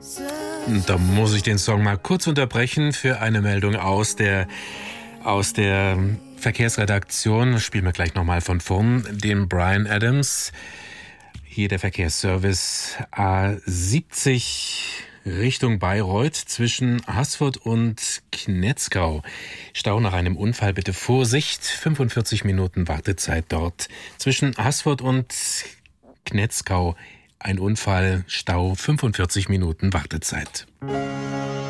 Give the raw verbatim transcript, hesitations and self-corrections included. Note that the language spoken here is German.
Da muss ich den Song mal kurz unterbrechen für eine Meldung aus der, aus der Verkehrsredaktion. Spielen wir gleich nochmal von vorn. Den Brian Adams. Hier der Verkehrsservice A siebzig Richtung Bayreuth zwischen Haßfurt und Knetzgau. Stau nach einem Unfall, bitte Vorsicht. fünfundvierzig Minuten Wartezeit dort. Zwischen Haßfurt und Knetzgau ein Unfall, Stau, fünfundvierzig Minuten Wartezeit.